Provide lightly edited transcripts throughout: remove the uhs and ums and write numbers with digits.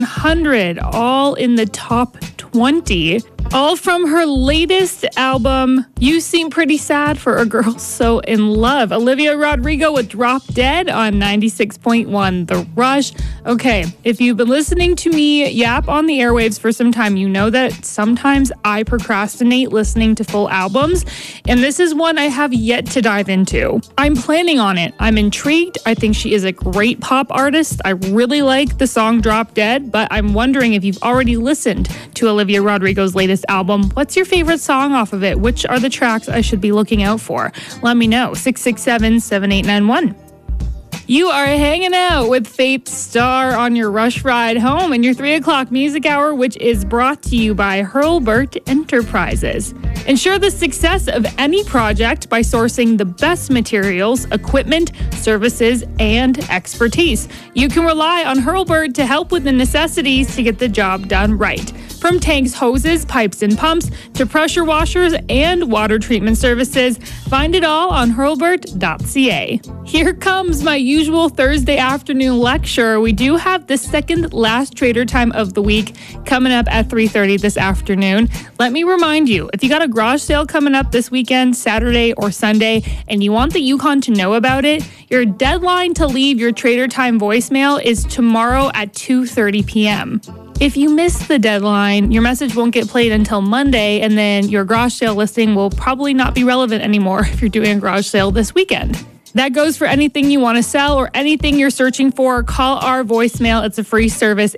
100, all in the top 20. All from her latest album, You Seem Pretty Sad for a Girl So in Love. Olivia Rodrigo with Drop Dead on 96.1 The Rush. Okay, if you've been listening to me yap on the airwaves for some time, you know that sometimes I procrastinate listening to full albums, and this is one I have yet to dive into. I'm planning on it. I'm intrigued. I think she is a great pop artist. I really like the song Drop Dead, but I'm wondering if you've already listened to Olivia Rodrigo's latest album. What's your favorite song off of it? Which are the tracks I should be looking out for? Let me know. 667-7891. You are hanging out with Faith Star on your Rush Ride Home in your 3 o'clock music hour, which is brought to you by Hurlburt Enterprises. Ensure the success of any project by sourcing the best materials, equipment, services, and expertise. You can rely on Hurlburt to help with the necessities to get the job done right. From tanks, hoses, pipes, and pumps to pressure washers and water treatment services, find it all on hurlburt.ca. Here comes my usual Thursday afternoon lecture. We do have the second last Trader Time of the week coming up at 3:30 this afternoon. Let me remind you, if you got a garage sale coming up this weekend, Saturday or Sunday, and you want the Yukon to know about it, your deadline to leave your Trader Time voicemail is tomorrow at 2:30 p.m. If you miss the deadline, your message won't get played until Monday, and then your garage sale listing will probably not be relevant anymore if you're doing a garage sale this weekend. That goes for anything you want to sell or anything you're searching for. Call our voicemail. It's a free service,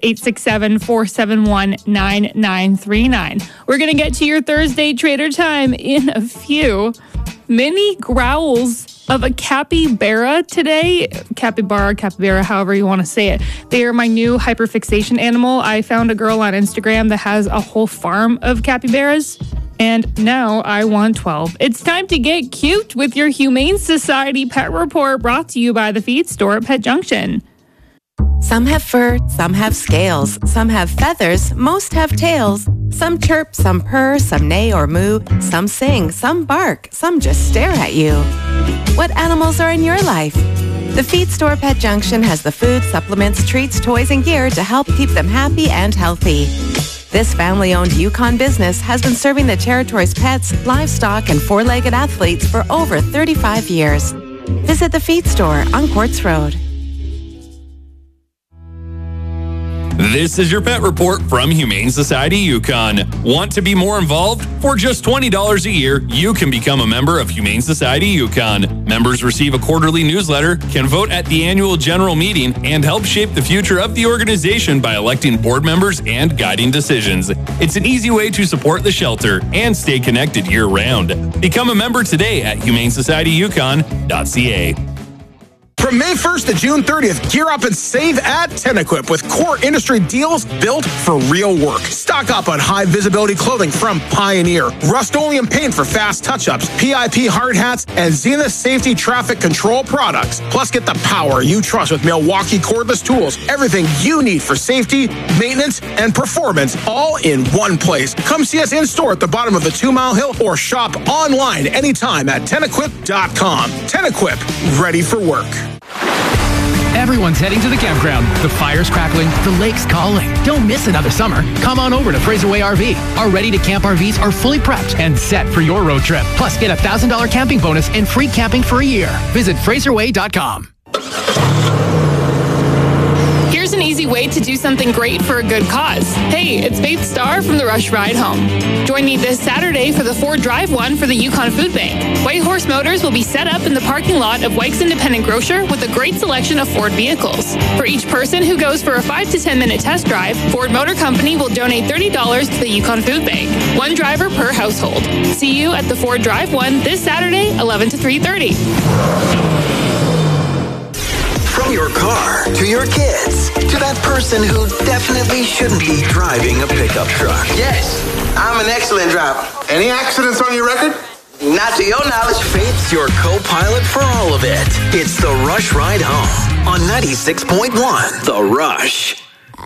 867-471-9939. We're going to get to your Thursday Trader Time in a few. Mini growls of a capybara today. Capybara, however you want to say it. They are my new hyperfixation animal. I found a girl on Instagram that has a whole farm of capybaras, and now I want 12. It's time to get cute with your Humane Society Pet Report, brought to you by the Feed Store at Pet Junction. Some have fur, some have scales, some have feathers, most have tails. Some chirp, some purr, some neigh or moo, some sing, some bark, some just stare at you. What animals are in your life? The Feed Store Pet Junction has the food, supplements, treats, toys, and gear to help keep them happy and healthy. This family-owned Yukon business has been serving the territory's pets, livestock, and four-legged athletes for over 35 years. Visit the Feed Store on Quartz Road. This is your pet report from Humane Society Yukon. Want to be more involved? For just $20 a year, you can become a member of Humane Society Yukon. Members receive a quarterly newsletter, can vote at the annual general meeting, and help shape the future of the organization by electing board members and guiding decisions. It's an easy way to support the shelter and stay connected year-round. Become a member today at humanesocietyukon.ca. From May 1st to June 30th, gear up and save at TenEquip with core industry deals built for real work. Stock up on high visibility clothing from Pioneer, Rust-Oleum paint for fast touch-ups, PIP hard hats, and Zenith safety traffic control products. Plus, get the power you trust with Milwaukee cordless tools. Everything you need for safety, maintenance, and performance, all in one place. Come see us in store at the bottom of the 2 Mile Hill or shop online anytime at TenEquip.com. TenEquip, ready for work. Everyone's heading to the campground. The fire's crackling, the lake's calling. Don't miss another summer. Come on over to Fraserway RV. Our ready-to-camp RVs are fully prepped and set for your road trip. Plus, get a $1,000 camping bonus and free camping for a year. Visit FraserWay.com. Here's an easy way to do something great for a good cause. Hey, it's Faith Star from the Rush Ride Home. Join me this Saturday for the Ford Drive One for the Yukon Food Bank. White Horse Motors will be set up in the parking lot of Wykes Independent Grocer with a great selection of Ford vehicles. For each person who goes for a 5 to 10 minute test drive, Ford Motor Company will donate $30 to the Yukon Food Bank. One driver per household. See you at the Ford Drive One this Saturday, 11 to 3:30. From your car to your kids to that person who definitely shouldn't be driving a pickup truck. Yes, I'm an excellent driver. Any accidents on your record? Not to your knowledge. Faith's your co-pilot for all of it. It's the Rush Ride Home on 96.1 The Rush.